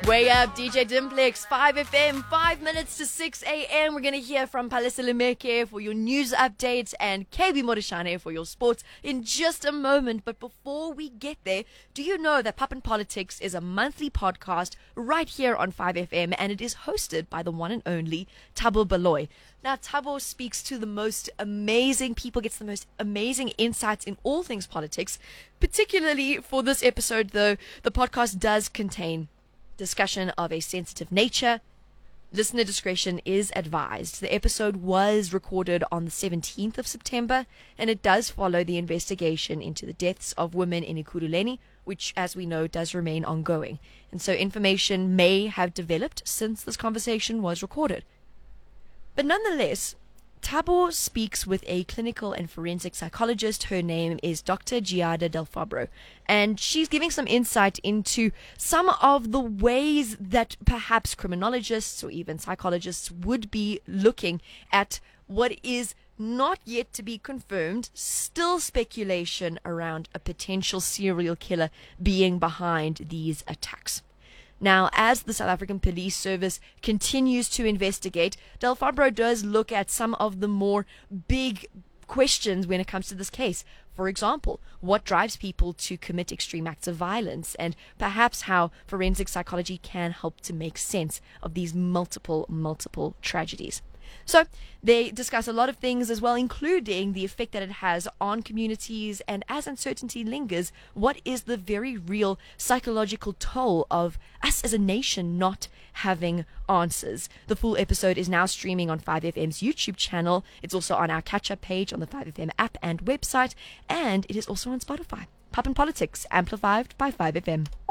Way up, DJ Dimplex, 5FM, 5 minutes to 6 a.m. We're going to hear from Palesa Lemeke for your news updates and KB Morishane for your sports in just a moment. But before we get there, do you know that Pop and Politics is a monthly podcast right here on 5FM, and it is hosted by the one and only Thabo Baloyi. Now, Thabo speaks to the most amazing people, gets the most amazing insights in all things politics. Particularly for this episode, though, the podcast does contain discussion of a sensitive nature. Listener discretion is advised. The episode was recorded on the 17th of September, and it does follow the investigation into the deaths of women in Ekurhuleni, which, as we know, does remain ongoing. And so information may have developed since this conversation was recorded. But nonetheless, Thabo speaks with a clinical and forensic psychologist. Her name is Dr. Giada Del Fabro, and she's giving some insight into some of the ways that perhaps criminologists or even psychologists would be looking at what is not yet to be confirmed, still speculation around a potential serial killer being behind these attacks. Now, as the South African Police Service continues to investigate, Del Fabro does look at some of the more big questions when it comes to this case. For example, what drives people to commit extreme acts of violence, and perhaps how forensic psychology can help to make sense of these multiple tragedies. So they discuss a lot of things as well, including the effect that it has on communities, and as uncertainty lingers, what is the very real psychological toll of us as a nation not having answers. The full episode is now streaming on 5FM's YouTube channel. It's also on our catch-up page on the 5FM app and website, and it is also on Spotify. Pop and Politics, amplified by 5FM.